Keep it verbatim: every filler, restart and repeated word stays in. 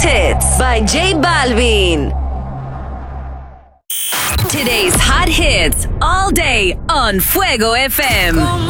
Hits by J Balvin. Today's hot hits all day on Fuego F M.